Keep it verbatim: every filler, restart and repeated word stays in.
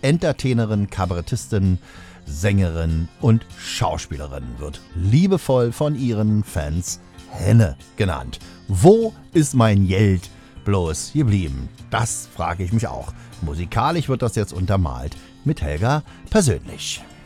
Entertainerin, Kabarettistin, Sängerin und Schauspielerin, wird liebevoll von ihren Fans Henne genannt. Wo ist mein Geld bloß geblieben? Das frage ich mich auch. Musikalisch wird das jetzt untermalt mit Helga persönlich.